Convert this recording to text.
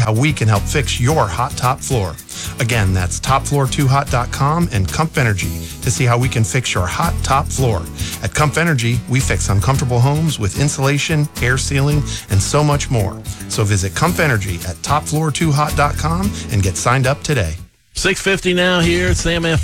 how we can help fix your hot top floor. Again, that's topfloor2hot.com and Comp Energy to see how we can fix your hot top floor. At Comp Energy, we fix uncomfortable homes with insulation, air sealing, and so much more. So visit Comp Energy at topfloor2hot.com and get signed up today. 6:50 now here at Sam F.